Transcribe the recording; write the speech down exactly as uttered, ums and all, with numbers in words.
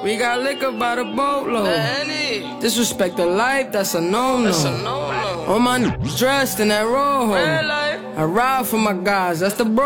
We got liquor by the boatload. Annie. Disrespect the life, that's a no-no. That's a no-no. All my n****s dressed in that rojo. Red light. I ride for my guys, that's the bro.